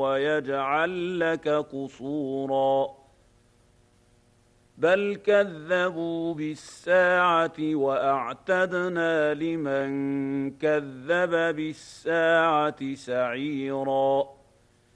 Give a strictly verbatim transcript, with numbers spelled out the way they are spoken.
ويجعل لك قصورا بل كذبوا بالساعة وأعتدنا لمن كذب بالساعة سعيرا